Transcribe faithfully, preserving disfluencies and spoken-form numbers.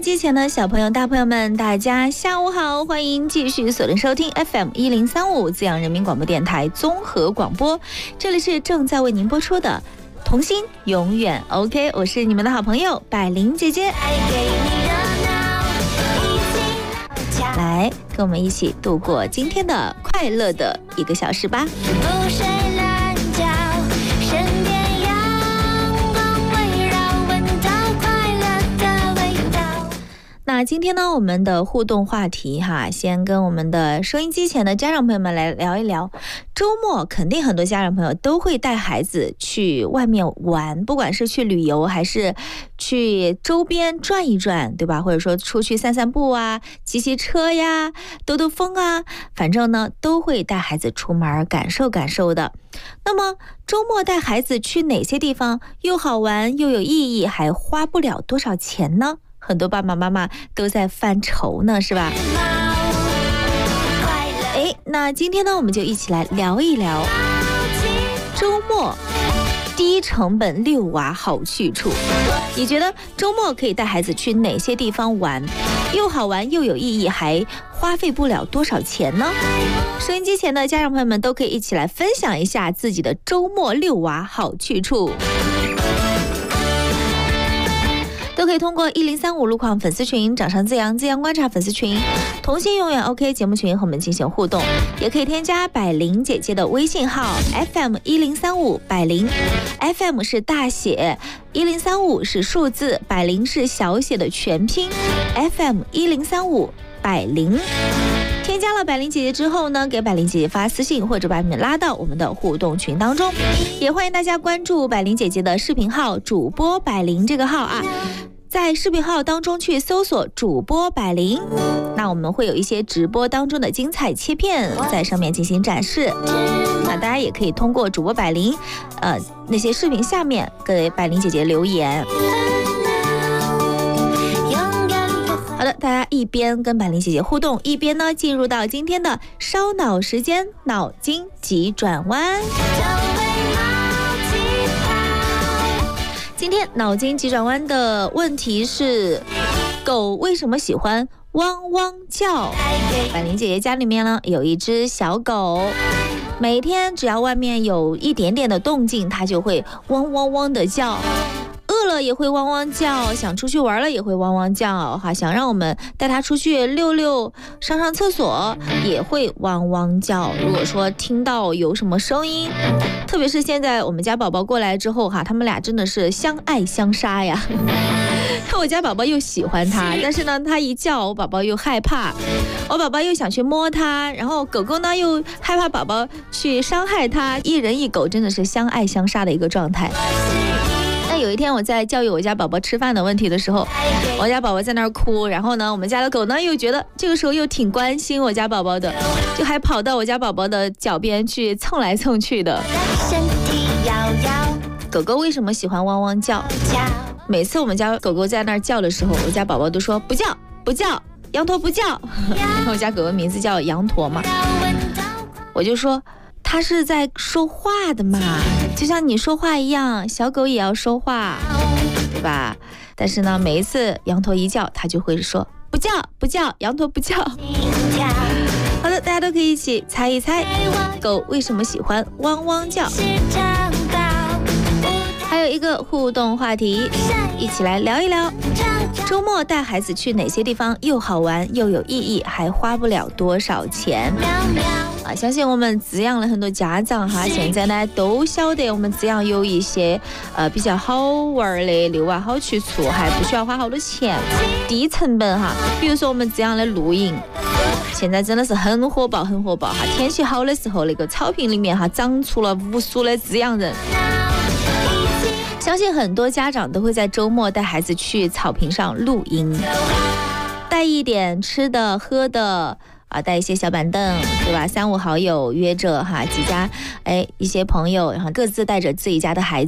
机前的小朋友大朋友们，大家下午好，欢迎继续锁定收听 F M 一零三五滋阳人民广播电台综合广播，这里是正在为您播出的童心永远 OK， 我是你们的好朋友百灵姐姐，来跟我们一起度过今天的快乐的一个小时吧。那今天呢，我们的互动话题哈，先跟我们的收音机前的家长朋友们来聊一聊。周末肯定很多家长朋友都会带孩子去外面玩，不管是去旅游还是去周边转一转，对吧？或者说出去散散步啊，骑骑车呀，兜兜风啊，反正呢都会带孩子出门感受感受的。那么周末带孩子去哪些地方又好玩又有意义，还花不了多少钱呢？很多爸爸妈妈都在犯愁呢，是吧？哎，那今天呢，我们就一起来聊一聊周末低成本遛娃好去处。你觉得周末可以带孩子去哪些地方玩，又好玩又有意义，还花费不了多少钱呢？收音机前的家长朋友们都可以一起来分享一下自己的周末遛娃好去处。都可以通过一零三五路况粉丝群、掌上滋阳、滋阳观察粉丝群、童心永远 OK 节目群和我们进行互动，也可以添加百灵姐姐的微信号 F M 一零三五百灵 ，F M 是大写，一零三五是数字，百灵是小写的全拼 ，F M 一零三五百灵。添加了百灵姐姐之后呢，给百灵姐姐发私信或者把你们拉到我们的互动群当中，也欢迎大家关注百灵姐姐的视频号主播百灵这个号啊，在视频号当中去搜索主播百灵，那我们会有一些直播当中的精彩切片在上面进行展示，那大家也可以通过主播百灵呃那些视频下面给百灵姐姐留言。好的，大家一边跟百灵姐姐互动，一边呢进入到今天的烧脑时间，脑筋急转弯。今天脑筋急转弯的问题是：狗为什么喜欢汪汪叫？百灵姐姐家里面呢有一只小狗，每天只要外面有一点点的动静，它就会汪汪汪的叫。饿了也会汪汪叫，想出去玩了也会汪汪叫哈，想让我们带他出去溜溜、上上厕所也会汪汪叫。如果说听到有什么声音，特别是现在我们家宝宝过来之后哈，他们俩真的是相爱相杀呀。我家宝宝又喜欢他，但是呢，他一叫我宝宝又害怕，我宝宝又想去摸他，然后狗狗呢又害怕宝宝去伤害他，一人一狗真的是相爱相杀的一个状态。有一天我在教育我家宝宝吃饭的问题的时候，我家宝宝在那儿哭，然后呢我们家的狗呢又觉得这个时候又挺关心我家宝宝的，就还跑到我家宝宝的脚边去蹭来蹭去的。狗狗为什么喜欢汪汪叫？每次我们家狗狗在那儿叫的时候，我家宝宝都说不叫不叫，羊驼不叫。我家狗狗名字叫羊驼嘛，我就说他是在说话的嘛，就像你说话一样，小狗也要说话，对吧？但是呢，每一次羊驼一叫，它就会说不叫不叫，羊驼不叫。好的，大家都可以一起猜一猜，狗为什么喜欢汪汪叫？还有一个互动话题，一起来聊一聊，周末带孩子去哪些地方又好玩又有意义，还花不了多少钱？啊，相信我们滋阳了很多家长哈，现在呢都晓得我们滋阳有一些呃比较好玩的遛娃好去处，还不需要花好多钱，低成本哈。比如说我们滋阳的露营，现在真的是很火爆很火爆哈，天气好的时候那个草坪里面哈长出了无数的滋阳人。相信很多家长都会在周末带孩子去草坪上露营，带一点吃的喝的啊，带一些小板凳，对吧？三五好友约着哈，几家哎一些朋友，然后各自带着自己家的孩子。